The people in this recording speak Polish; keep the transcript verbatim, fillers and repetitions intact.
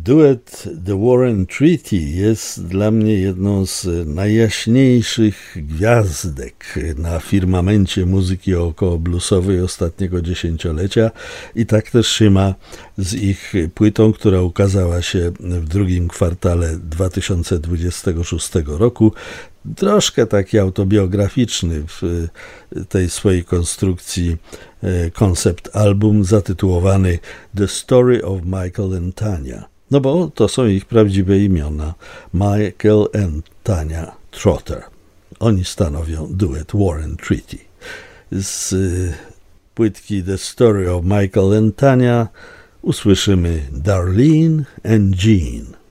Duet The Warren Treaty jest dla mnie jedną z najjaśniejszych gwiazdek na firmamencie muzyki okołobluesowej ostatniego dziesięciolecia i tak też się ma z ich płytą, która ukazała się w drugim kwartale dwa tysiące dwudziestego szóstego roku. Troszkę taki autobiograficzny w tej swojej konstrukcji koncept album zatytułowany The Story of Michael and Tanya. No bo to są ich prawdziwe imiona, Michael and Tanya Trotter. Oni stanowią duet Warren Treaty. Z płytki The Story of Michael and Tanya usłyszymy Darlene and Jean.